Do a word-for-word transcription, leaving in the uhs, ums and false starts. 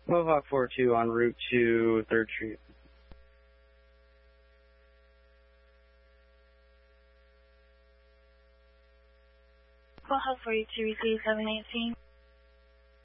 Mohawk four two en route to third Street. Mohawk four two, receive seven eighteen.